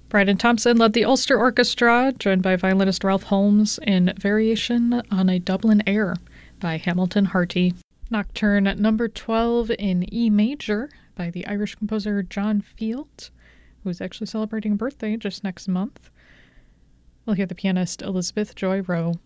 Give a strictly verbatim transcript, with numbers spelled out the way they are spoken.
Bryden Thompson led the Ulster Orchestra, joined by violinist Ralph Holmes, in Variation on a Dublin Air by Hamilton Harty. Nocturne number twelve in E major by the Irish composer John Field, who is actually celebrating a birthday just next month. We'll hear the pianist Elizabeth Joy Rowe.